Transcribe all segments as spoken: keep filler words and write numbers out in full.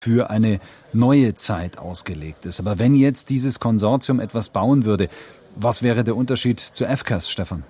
für eine neue Zeit ausgelegt ist. Aber wenn jetzt dieses Konsortium etwas bauen würde, was wäre der Unterschied zu F C A S, Stefan?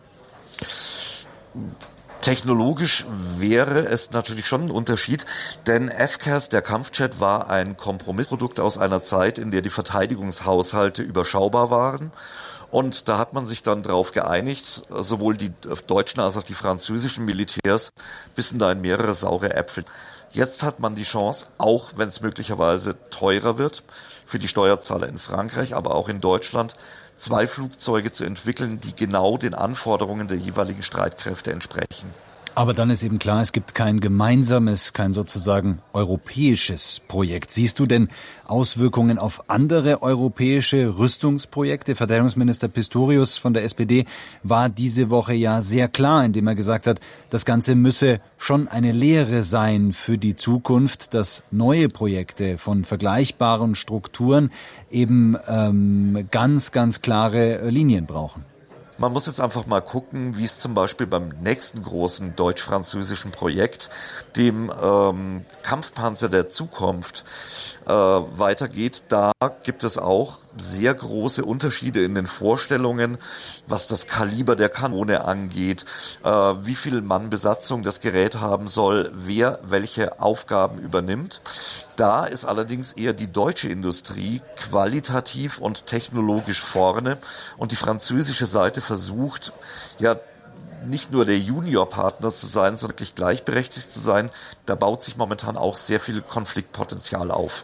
Technologisch wäre es natürlich schon ein Unterschied, denn F C A S, der Kampfjet, war ein Kompromissprodukt aus einer Zeit, in der die Verteidigungshaushalte überschaubar waren. Und da hat man sich dann darauf geeinigt, sowohl die deutschen als auch die französischen Militärs bissen da in mehrere saure Äpfel. Jetzt hat man die Chance, auch wenn es möglicherweise teurer wird, für die Steuerzahler in Frankreich, aber auch in Deutschland, zwei Flugzeuge zu entwickeln, die genau den Anforderungen der jeweiligen Streitkräfte entsprechen. Aber dann ist eben klar, es gibt kein gemeinsames, kein sozusagen europäisches Projekt. Siehst du denn Auswirkungen auf andere europäische Rüstungsprojekte? Verteidigungsminister Pistorius von der S P D war diese Woche ja sehr klar, indem er gesagt hat, das Ganze müsse schon eine Lehre sein für die Zukunft, dass neue Projekte von vergleichbaren Strukturen eben ähm, ganz, ganz klare Linien brauchen. Man muss jetzt einfach mal gucken, wie es zum Beispiel beim nächsten großen deutsch-französischen Projekt, dem ähm, Kampfpanzer der Zukunft, äh, weitergeht. Da gibt es auch sehr große Unterschiede in den Vorstellungen, was das Kaliber der Kanone angeht, äh, wie viel Mann Besatzung das Gerät haben soll, wer welche Aufgaben übernimmt. Da ist allerdings eher die deutsche Industrie qualitativ und technologisch vorne und die französische Seite versucht, ja, nicht nur der Juniorpartner zu sein, sondern wirklich gleichberechtigt zu sein. Da baut sich momentan auch sehr viel Konfliktpotenzial auf.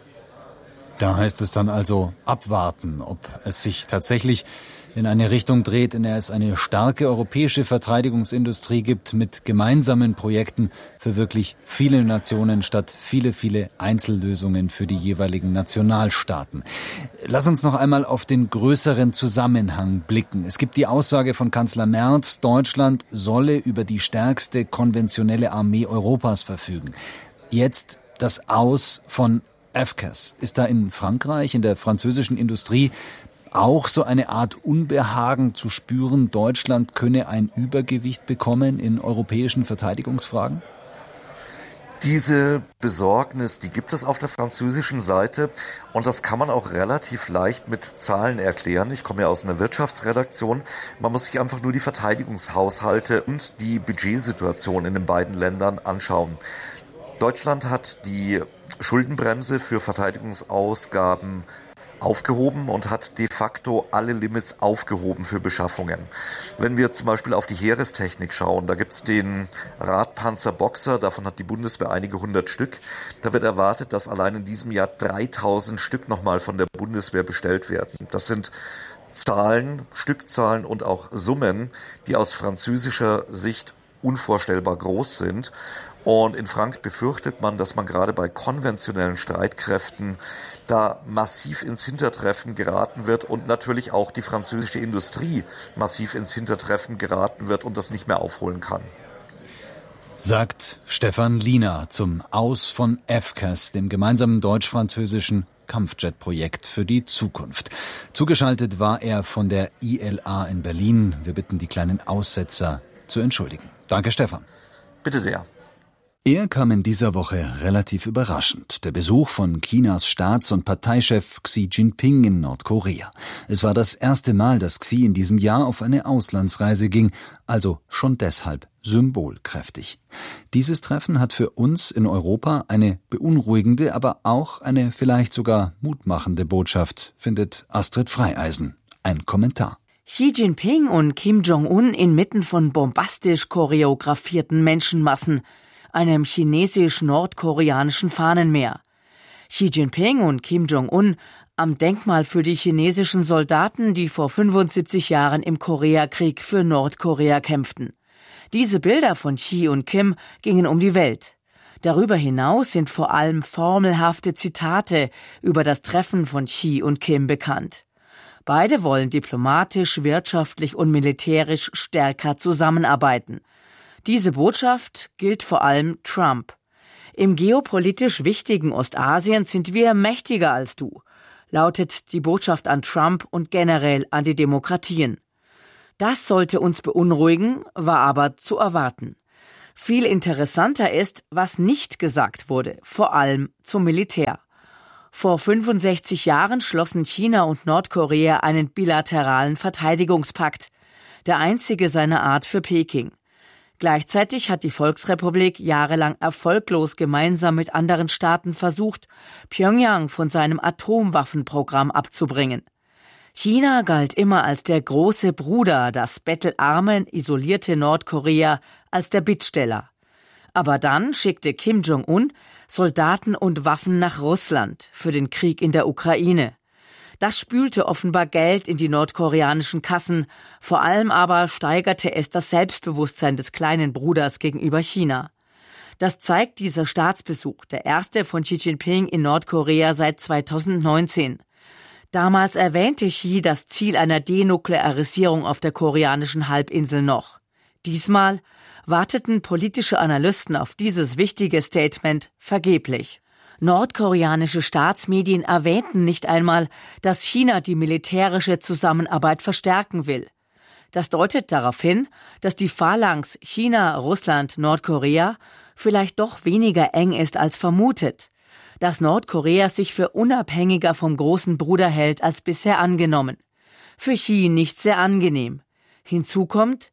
Da heißt es dann also abwarten, ob es sich tatsächlich in eine Richtung dreht, in der es eine starke europäische Verteidigungsindustrie gibt mit gemeinsamen Projekten für wirklich viele Nationen statt viele, viele Einzellösungen für die jeweiligen Nationalstaaten. Lass uns noch einmal auf den größeren Zusammenhang blicken. Es gibt die Aussage von Kanzler Merz, Deutschland solle über die stärkste konventionelle Armee Europas verfügen. Jetzt das Aus von F C A S. Ist da in Frankreich, in der französischen Industrie auch so eine Art Unbehagen zu spüren, Deutschland könne ein Übergewicht bekommen in europäischen Verteidigungsfragen? Diese Besorgnis, die gibt es auf der französischen Seite und das kann man auch relativ leicht mit Zahlen erklären. Ich komme ja aus einer Wirtschaftsredaktion. Man muss sich einfach nur die Verteidigungshaushalte und die Budgetsituation in den beiden Ländern anschauen. Deutschland hat die Schuldenbremse für Verteidigungsausgaben aufgehoben und hat de facto alle Limits aufgehoben für Beschaffungen. Wenn wir zum Beispiel auf die Heerestechnik schauen, da gibt's den Radpanzer Boxer, davon hat die Bundeswehr einige hundert Stück. Da wird erwartet, dass allein in diesem Jahr dreitausend Stück nochmal von der Bundeswehr bestellt werden. Das sind Zahlen, Stückzahlen und auch Summen, die aus französischer Sicht unvorstellbar groß sind. Und in Frankreich befürchtet man, dass man gerade bei konventionellen Streitkräften da massiv ins Hintertreffen geraten wird und natürlich auch die französische Industrie massiv ins Hintertreffen geraten wird und das nicht mehr aufholen kann. Sagt Stefan Liener zum Aus von F C A S, dem gemeinsamen deutsch-französischen Kampfjet-Projekt für die Zukunft. Zugeschaltet war er von der I L A in Berlin. Wir bitten die kleinen Aussetzer zu entschuldigen. Danke, Stefan. Bitte sehr. Er kam in dieser Woche relativ überraschend. Der Besuch von Chinas Staats- und Parteichef Xi Jinping in Nordkorea. Es war das erste Mal, dass Xi in diesem Jahr auf eine Auslandsreise ging, also schon deshalb symbolkräftig. Dieses Treffen hat für uns in Europa eine beunruhigende, aber auch eine vielleicht sogar mutmachende Botschaft, findet Astrid Freieisen. Ein Kommentar. Xi Jinping und Kim Jong-un inmitten von bombastisch choreografierten Menschenmassen, einem chinesisch-nordkoreanischen Fahnenmeer. Xi Jinping und Kim Jong-un am Denkmal für die chinesischen Soldaten, die vor fünfundsiebzig Jahren im Koreakrieg für Nordkorea kämpften. Diese Bilder von Xi und Kim gingen um die Welt. Darüber hinaus sind vor allem formelhafte Zitate über das Treffen von Xi und Kim bekannt. Beide wollen diplomatisch, wirtschaftlich und militärisch stärker zusammenarbeiten. Diese Botschaft gilt vor allem Trump. Im geopolitisch wichtigen Ostasien sind wir mächtiger als du, lautet die Botschaft an Trump und generell an die Demokratien. Das sollte uns beunruhigen, war aber zu erwarten. Viel interessanter ist, was nicht gesagt wurde, vor allem zum Militär. Vor fünfundsechzig Jahren schlossen China und Nordkorea einen bilateralen Verteidigungspakt, der einzige seiner Art für Peking. Gleichzeitig hat die Volksrepublik jahrelang erfolglos gemeinsam mit anderen Staaten versucht, Pjöngjang von seinem Atomwaffenprogramm abzubringen. China galt immer als der große Bruder, das bettelarme, isolierte Nordkorea als der Bittsteller. Aber dann schickte Kim Jong-un Soldaten und Waffen nach Russland für den Krieg in der Ukraine. Das spülte offenbar Geld in die nordkoreanischen Kassen, vor allem aber steigerte es das Selbstbewusstsein des kleinen Bruders gegenüber China. Das zeigt dieser Staatsbesuch, der erste von Xi Jinping in Nordkorea seit zweitausendneunzehn. Damals erwähnte Xi das Ziel einer Denuklearisierung auf der koreanischen Halbinsel noch. Diesmal warteten politische Analysten auf dieses wichtige Statement vergeblich. Nordkoreanische Staatsmedien erwähnten nicht einmal, dass China die militärische Zusammenarbeit verstärken will. Das deutet darauf hin, dass die Phalanx China, Russland, Nordkorea vielleicht doch weniger eng ist als vermutet, dass Nordkorea sich für unabhängiger vom großen Bruder hält als bisher angenommen. Für Xi nicht sehr angenehm. Hinzu kommt,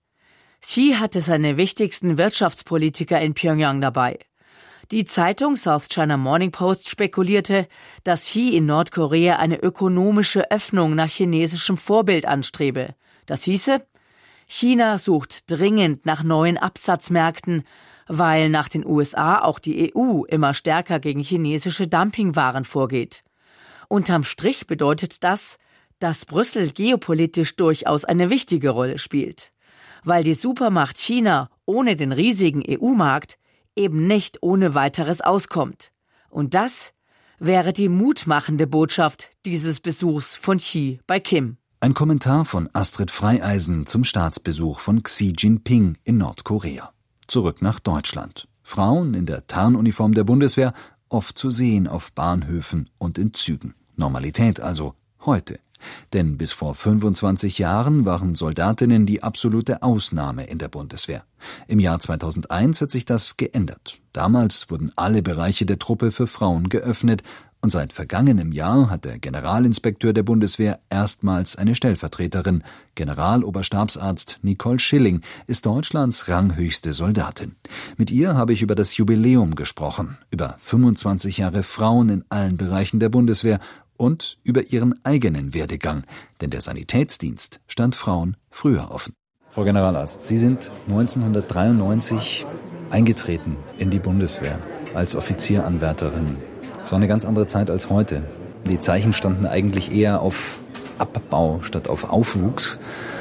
Xi hatte seine wichtigsten Wirtschaftspolitiker in Pjöngjang dabei. Die Zeitung South China Morning Post spekulierte, dass Xi in Nordkorea eine ökonomische Öffnung nach chinesischem Vorbild anstrebe. Das hieße, China sucht dringend nach neuen Absatzmärkten, weil nach den U S A auch die E U immer stärker gegen chinesische Dumpingwaren vorgeht. Unterm Strich bedeutet das, dass Brüssel geopolitisch durchaus eine wichtige Rolle spielt, weil die Supermacht China ohne den riesigen E U-Markt eben nicht ohne weiteres auskommt. Und das wäre die mutmachende Botschaft dieses Besuchs von Xi bei Kim. Ein Kommentar von Astrid Freieisen zum Staatsbesuch von Xi Jinping in Nordkorea. Zurück nach Deutschland. Frauen in der Tarnuniform der Bundeswehr, oft zu sehen auf Bahnhöfen und in Zügen. Normalität also heute. Denn bis vor fünfundzwanzig Jahren waren Soldatinnen die absolute Ausnahme in der Bundeswehr. Im Jahr zweitausendeins hat sich das geändert. Damals wurden alle Bereiche der Truppe für Frauen geöffnet und seit vergangenem Jahr hat der Generalinspekteur der Bundeswehr erstmals eine Stellvertreterin. Generaloberstabsarzt Nicole Schilling ist Deutschlands ranghöchste Soldatin. Mit ihr habe ich über das Jubiläum gesprochen, über fünfundzwanzig Jahre Frauen in allen Bereichen der Bundeswehr und über ihren eigenen Werdegang, denn der Sanitätsdienst stand Frauen früher offen. Frau Generalarzt, Sie sind neunzehnhundertdreiundneunzig eingetreten in die Bundeswehr als Offizieranwärterin. Es war eine ganz andere Zeit als heute. Die Zeichen standen eigentlich eher auf Abbau statt auf Aufwuchs.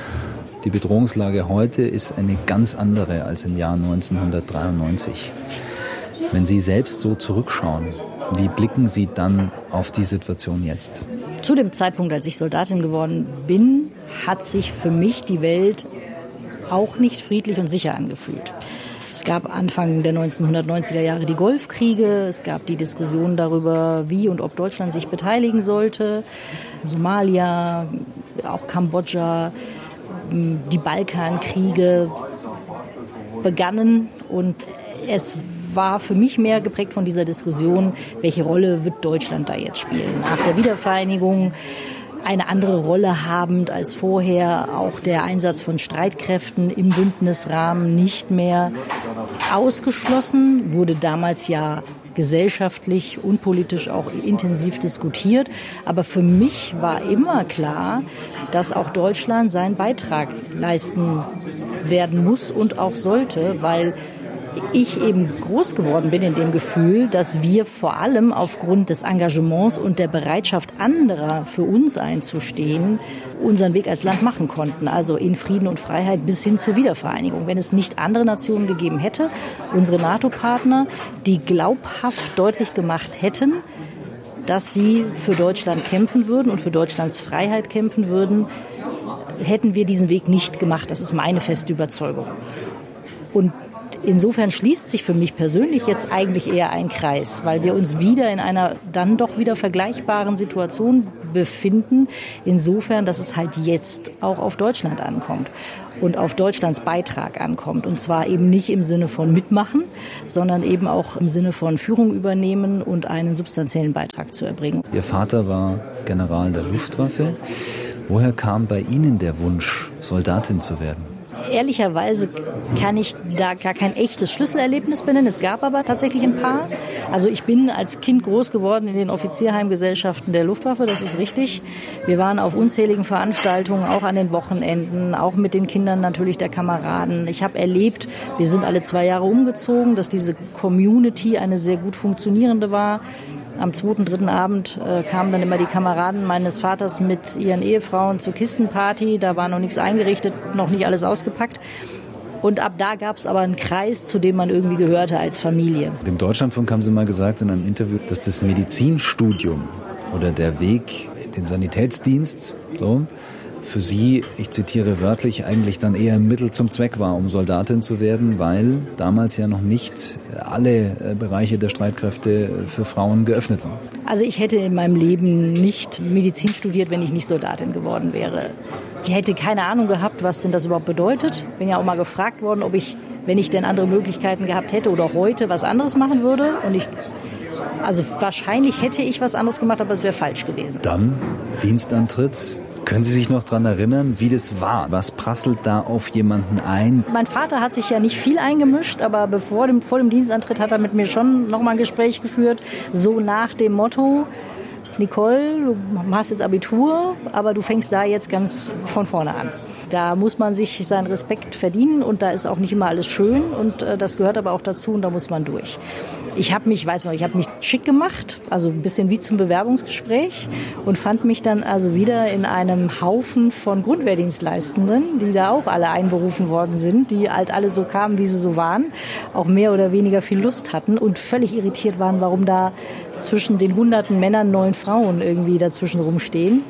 Die Bedrohungslage heute ist eine ganz andere als im Jahr neunzehnhundertdreiundneunzig. Wenn Sie selbst so zurückschauen, wie blicken Sie dann auf die Situation jetzt? Zu dem Zeitpunkt, als ich Soldatin geworden bin, hat sich für mich die Welt auch nicht friedlich und sicher angefühlt. Es gab Anfang der neunzehnhundertneunziger Jahre die Golfkriege, es gab die Diskussion darüber, wie und ob Deutschland sich beteiligen sollte. Somalia, auch Kambodscha, die Balkankriege begannen und es war für mich mehr geprägt von dieser Diskussion, welche Rolle wird Deutschland da jetzt spielen. Nach der Wiedervereinigung eine andere Rolle habend als vorher, auch der Einsatz von Streitkräften im Bündnisrahmen nicht mehr ausgeschlossen, wurde damals ja gesellschaftlich und politisch auch intensiv diskutiert. Aber für mich war immer klar, dass auch Deutschland seinen Beitrag leisten werden muss und auch sollte, weil ich eben groß geworden bin in dem Gefühl, dass wir vor allem aufgrund des Engagements und der Bereitschaft anderer für uns einzustehen, unseren Weg als Land machen konnten. Also in Frieden und Freiheit bis hin zur Wiedervereinigung. Wenn es nicht andere Nationen gegeben hätte, unsere NATO-Partner, die glaubhaft deutlich gemacht hätten, dass sie für Deutschland kämpfen würden und für Deutschlands Freiheit kämpfen würden, hätten wir diesen Weg nicht gemacht. Das ist meine feste Überzeugung. Und insofern schließt sich für mich persönlich jetzt eigentlich eher ein Kreis, weil wir uns wieder in einer dann doch wieder vergleichbaren Situation befinden. Insofern, dass es halt jetzt auch auf Deutschland ankommt und auf Deutschlands Beitrag ankommt. Und zwar eben nicht im Sinne von mitmachen, sondern eben auch im Sinne von Führung übernehmen und einen substanziellen Beitrag zu erbringen. Ihr Vater war General der Luftwaffe. Woher kam bei Ihnen der Wunsch, Soldatin zu werden? Ehrlicherweise kann ich da gar kein echtes Schlüsselerlebnis benennen. Es gab aber tatsächlich ein paar. Also ich bin als Kind groß geworden in den Offizierheimgesellschaften der Luftwaffe, das ist richtig. Wir waren auf unzähligen Veranstaltungen, auch an den Wochenenden, auch mit den Kindern natürlich der Kameraden. Ich habe erlebt, wir sind alle zwei Jahre umgezogen, dass diese Community eine sehr gut funktionierende war. Am zweiten, dritten Abend äh, kamen dann immer die Kameraden meines Vaters mit ihren Ehefrauen zur Kistenparty. Da war noch nichts eingerichtet, noch nicht alles ausgepackt. Und ab da gab es aber einen Kreis, zu dem man irgendwie gehörte als Familie. Dem Deutschlandfunk haben Sie mal gesagt in einem Interview, dass das Medizinstudium oder der Weg in den Sanitätsdienst so, für Sie, ich zitiere wörtlich, eigentlich dann eher ein Mittel zum Zweck war, um Soldatin zu werden, weil damals ja noch nicht alle Bereiche der Streitkräfte für Frauen geöffnet waren. Also ich hätte in meinem Leben nicht Medizin studiert, wenn ich nicht Soldatin geworden wäre. Ich hätte keine Ahnung gehabt, was denn das überhaupt bedeutet. Bin ja auch mal gefragt worden, ob ich, wenn ich denn andere Möglichkeiten gehabt hätte oder heute was anderes machen würde. Und ich, also wahrscheinlich hätte ich was anderes gemacht, aber es wäre falsch gewesen. Dann Dienstantritt. Können Sie sich noch daran erinnern, wie das war? Was prasselt da auf jemanden ein? Mein Vater hat sich ja nicht viel eingemischt, aber bevor dem, vor dem Dienstantritt hat er mit mir schon noch mal ein Gespräch geführt, so nach dem Motto: Nicole, du hast jetzt Abitur, aber du fängst da jetzt ganz von vorne an. Da muss man sich seinen Respekt verdienen und da ist auch nicht immer alles schön und äh, das gehört aber auch dazu und da muss man durch. Ich habe mich, weiß noch, ich habe mich schick gemacht, also ein bisschen wie zum Bewerbungsgespräch und fand mich dann also wieder in einem Haufen von Grundwehrdienstleistenden, die da auch alle einberufen worden sind, die halt alle so kamen, wie sie so waren, auch mehr oder weniger viel Lust hatten und völlig irritiert waren, warum da zwischen den hunderten Männern neun Frauen irgendwie dazwischen rumstehen.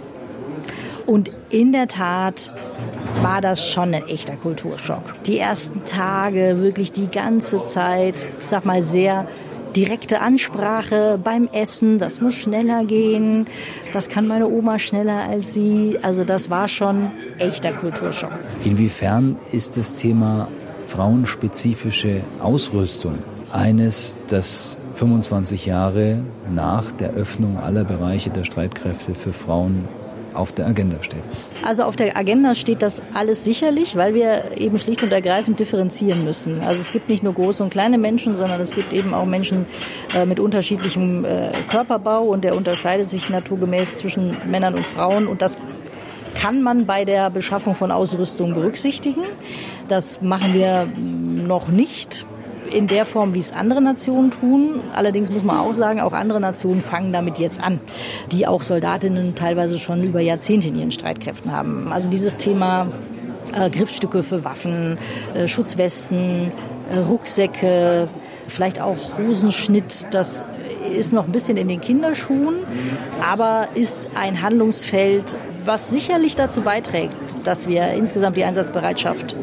Und in der Tat war das schon ein echter Kulturschock. Die ersten Tage, wirklich die ganze Zeit, ich sag mal sehr direkte Ansprache beim Essen, das muss schneller gehen, das kann meine Oma schneller als sie. Also das war schon echter Kulturschock. Inwiefern ist das Thema frauenspezifische Ausrüstung eines, das fünfundzwanzig Jahre nach der Öffnung aller Bereiche der Streitkräfte für Frauen auf der Agenda steht? Also auf der Agenda steht das alles sicherlich, weil wir eben schlicht und ergreifend differenzieren müssen. Also es gibt nicht nur große und kleine Menschen, sondern es gibt eben auch Menschen äh, mit unterschiedlichem äh, Körperbau und der unterscheidet sich naturgemäß zwischen Männern und Frauen und das kann man bei der Beschaffung von Ausrüstung berücksichtigen. Das machen wir noch nicht in der Form, wie es andere Nationen tun. Allerdings muss man auch sagen, auch andere Nationen fangen damit jetzt an, die auch Soldatinnen teilweise schon über Jahrzehnte in ihren Streitkräften haben. Also dieses Thema äh, Griffstücke für Waffen, äh, Schutzwesten, äh, Rucksäcke, vielleicht auch Hosenschnitt, das ist noch ein bisschen in den Kinderschuhen, aber ist ein Handlungsfeld, was sicherlich dazu beiträgt, dass wir insgesamt die Einsatzbereitschaft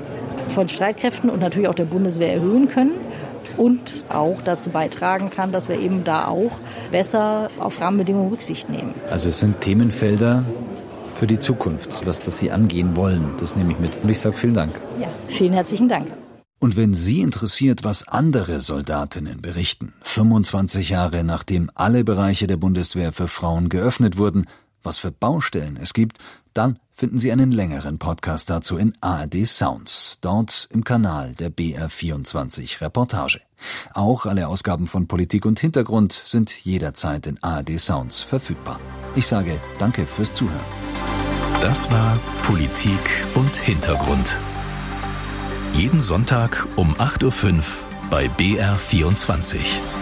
von Streitkräften und natürlich auch der Bundeswehr erhöhen können und auch dazu beitragen kann, dass wir eben da auch besser auf Rahmenbedingungen Rücksicht nehmen. Also es sind Themenfelder für die Zukunft, was das Sie angehen wollen. Das nehme ich mit. Und ich sage vielen Dank. Ja, vielen herzlichen Dank. Und wenn Sie interessiert, was andere Soldatinnen berichten, fünfundzwanzig Jahre nachdem alle Bereiche der Bundeswehr für Frauen geöffnet wurden, was für Baustellen es gibt, dann finden Sie einen längeren Podcast dazu in A R D Sounds, dort im Kanal der B R vierundzwanzig Reportage. Auch alle Ausgaben von Politik und Hintergrund sind jederzeit in A R D Sounds verfügbar. Ich sage danke fürs Zuhören. Das war Politik und Hintergrund. Jeden Sonntag um acht Uhr fünf bei B R vierundzwanzig.